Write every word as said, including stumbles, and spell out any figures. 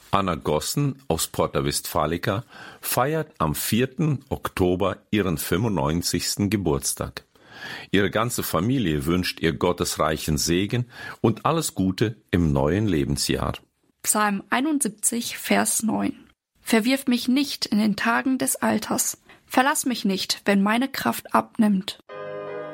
Anna Gossen aus Porta Westfalica feiert am vierten Oktober ihren fünfundneunzigsten Geburtstag. Ihre ganze Familie wünscht ihr Gottes reichen Segen und alles Gute im neuen Lebensjahr. Psalm einundsiebzig, Vers neun. Verwirf mich nicht in den Tagen des Alters. Verlass mich nicht, wenn meine Kraft abnimmt.